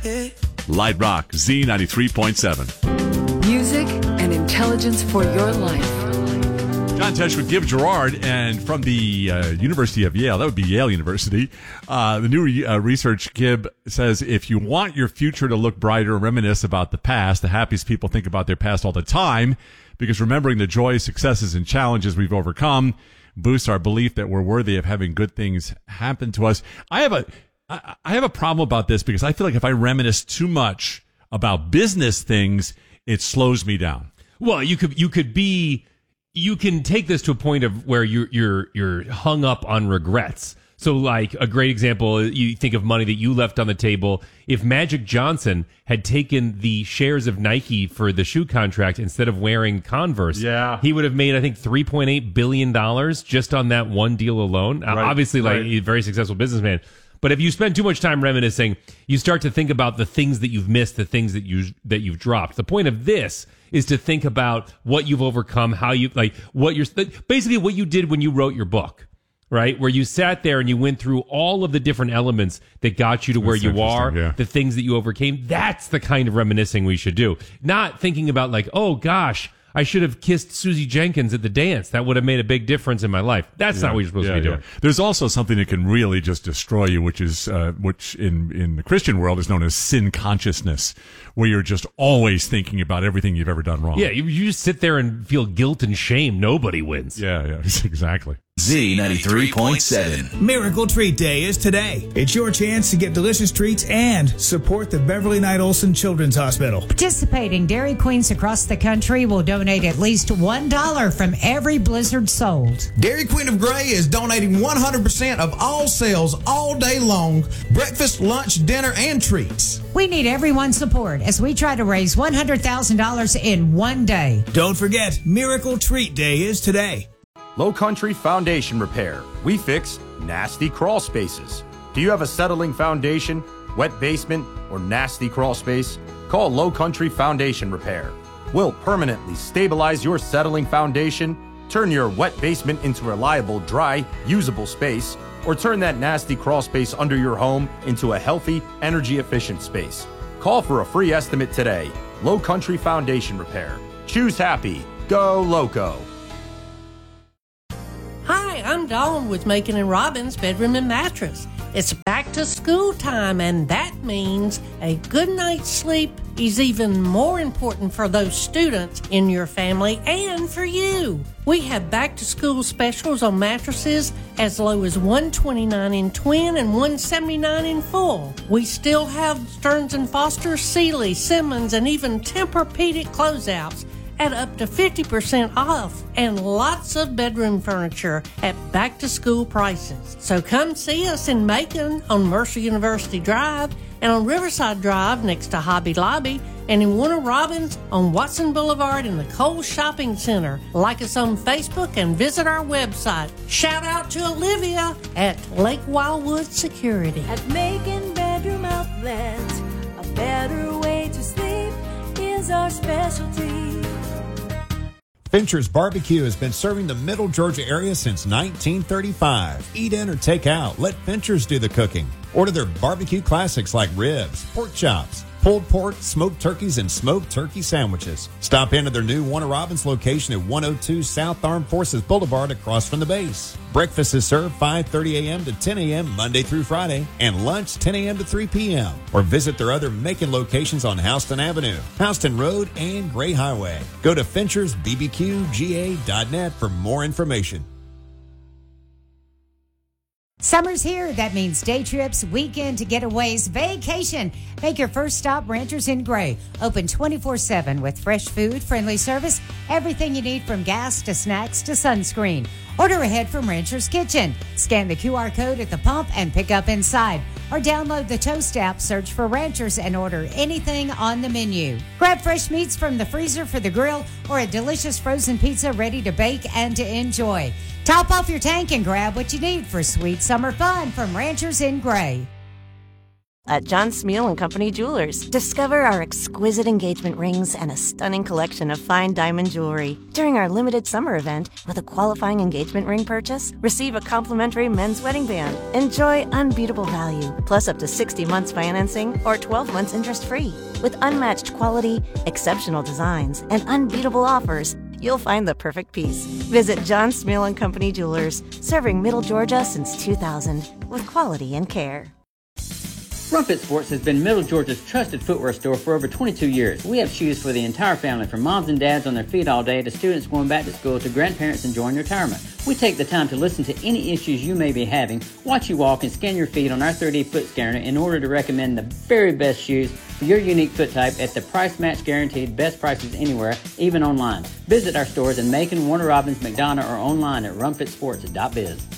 Light Rock, Z93.7. Music and intelligence for your life. John Tesh with Gibb Gerard, and from the University of Yale, that would be Yale University, the new research, Gibb says, if you want your future to look brighter and reminisce about the past, the happiest people think about their past all the time, because remembering the joys, successes, and challenges we've overcome boosts our belief that we're worthy of having good things happen to us. I have a problem about this, because I feel like if I reminisce too much about business things, it slows me down. Well, you can take this to a point of where you're hung up on regrets. So, like, a great example, you think of money that you left on the table. If Magic Johnson had taken the shares of Nike for the shoe contract instead of wearing Converse, he would have made, I think, $3.8 billion just on that one deal alone. Right, obviously, like, a very successful businessman. But if you spend too much time reminiscing, you start to think about the things that you've missed, the things that you've dropped. The point of this is to think about what you've overcome, how you, like, basically what you did when you wrote your book, right? Where you sat there and you went through all of the different elements that got you to where you are, the things that you overcame. That's the kind of reminiscing we should do. Not thinking about, like, oh gosh, I should have kissed Susie Jenkins at the dance. That would have made a big difference in my life. That's not what you're supposed to be doing. There's also something that can really just destroy you, which is which in the Christian world is known as sin consciousness, where you're just always thinking about everything you've ever done wrong. Yeah, you just sit there and feel guilt and shame. Nobody wins. Yeah, exactly. Z93.7. Miracle Treat Day is today. It's your chance to get delicious treats and support the Beverly Knight Olson Children's Hospital. Participating Dairy Queens across the country will donate at least $1 from every Blizzard sold. Dairy Queen of Gray is donating 100% of all sales all day long, breakfast, lunch, dinner, and treats. We need everyone's support as we try to raise $100,000 in one day. Don't forget, Miracle Treat Day is today. Low Country Foundation Repair. We fix nasty crawl spaces. Do you have a settling foundation, wet basement, or nasty crawl space? Call Low Country Foundation Repair. We'll permanently stabilize your settling foundation, turn your wet basement into a reliable, dry, usable space, or turn that nasty crawl space under your home into a healthy, energy-efficient space. Call for a free estimate today. Low Country Foundation Repair. Choose happy. Go Loco. Hi, I'm Dawn with Macon & Robbins Bedroom and Mattress. It's back to school time, and that means a good night's sleep is even more important for those students in your family and for you. We have back to school specials on mattresses as low as $129 in twin and $179 in full. We still have Stearns & Foster, Sealy, Simmons, and even Tempur-Pedic closeouts at up to 50% off, and lots of bedroom furniture at back-to-school prices. So come see us in Macon on Mercer University Drive and on Riverside Drive next to Hobby Lobby, and in Warner Robins on Watson Boulevard in the Kohl's Shopping Center. Like us on Facebook and visit our website. Shout out to Olivia at Lake Wildwood Security. At Macon Bedroom Outlets, a better way to sleep is our specialty. Fincher's Barbecue has been serving the Middle Georgia area since 1935. Eat in or take out. Let Fincher's do the cooking. Order their barbecue classics like ribs, pork chops, pulled pork, smoked turkeys, and smoked turkey sandwiches. Stop into their new Warner Robins location at 102 South Armed Forces Boulevard across from the base. Breakfast is served 5:30 a.m. to 10 a.m. Monday through Friday, and lunch 10 a.m. to 3 p.m. Or visit their other Macon locations on Houston Avenue, Houston Road, and Gray Highway. Go to FinchersBBQGA.net for more information. Summer's here. That means day trips, weekend getaways, vacation. Make your first stop Ranchers in Gray. Open 24/7 with fresh food, friendly service, everything you need from gas to snacks to sunscreen. Order ahead from Rancher's Kitchen. Scan the QR code at the pump and pick up inside. Or download the Toast app, search for Ranchers, and order anything on the menu. Grab fresh meats from the freezer for the grill or a delicious frozen pizza ready to bake and to enjoy. Top off your tank and grab what you need for sweet summer fun from Ranchers in Gray. at John Smeal & Company Jewelers. Discover our exquisite engagement rings and a stunning collection of fine diamond jewelry. During our limited summer event, with a qualifying engagement ring purchase, receive a complimentary men's wedding band. Enjoy unbeatable value, plus up to 60 months financing or 12 months interest-free. With unmatched quality, exceptional designs, and unbeatable offers, you'll find the perfect piece. Visit John Smeal & Company Jewelers, serving Middle Georgia since 2000 with quality and care. Rumpet Sports has been Middle Georgia's trusted footwear store for over 22 years. We have shoes for the entire family, from moms and dads on their feet all day to students going back to school to grandparents enjoying retirement. We take the time to listen to any issues you may be having, watch you walk, and scan your feet on our 3D foot scanner in order to recommend the very best shoes for your unique foot type at the price match guaranteed, best prices anywhere, even online. Visit our stores in Macon, Warner Robins, McDonough, or online at rumpetsports.biz.